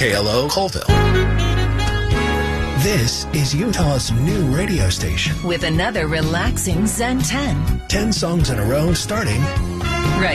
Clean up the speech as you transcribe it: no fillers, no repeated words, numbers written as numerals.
KLO Colville. This is Utah's new radio station. With another relaxing Zen 10. 10 songs in a row starting